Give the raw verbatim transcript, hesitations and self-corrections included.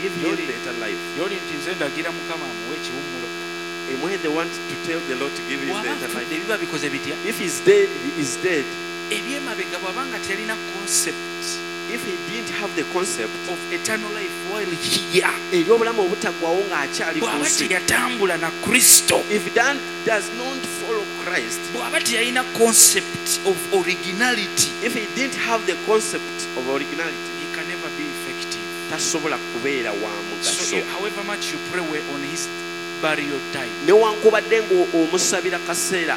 give him the eternal life. And when they want to tell the Lord to give him the eternal life, if he's dead, he is dead. If he didn't have the concept of eternal life while here, if Dan does not follow Christ, concept of originality, if he didn't have the concept of originality, he can never be effective. So however much you pray on his burial time,